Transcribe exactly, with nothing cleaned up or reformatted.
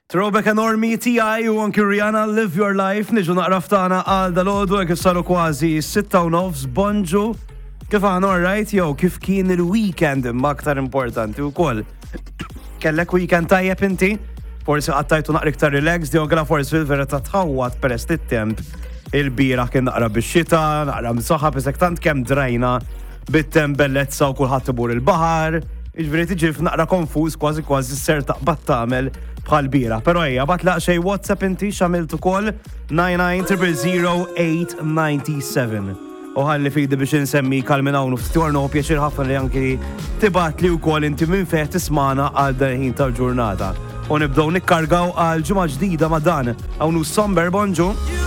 Throwback enormi T I u anki Rihanna Live Your Life niġu naqra ftana għal dal-għodu għek saru kważi sitta u nofs bonġu. Kif għana alright, jow, kif kien il-weekend imma aktar importanti u koll. Kellek weekend tajjeb inti? Forsi għattajtu naqra iktar relax, di għala forsi fil-vera ta' tħawat peress it-temp. Il-bira kien naqra bix-xita, naqra msaħab, isek tant kem drajna bit-temp bellezza u kulħadd ibur il-bahar. Iġveri tiġi naqra konfuz kważi kważi s-ser taqbat tamel bħal bira. Pero ejja, batlaq xej WhatsApp inti xamiltu kol nine nine zero zero eight nine seven. Uħalli fidi biex nsemmi kalminawnu f-stjornu u pjaċir ħafna li anki tibat li u kol inti minn feħ tismana għal dan-ħin tal-ġurnata. U nibdow nikkargaw għal ġumma ġdida ma dan. Għawnu Somber bonġu.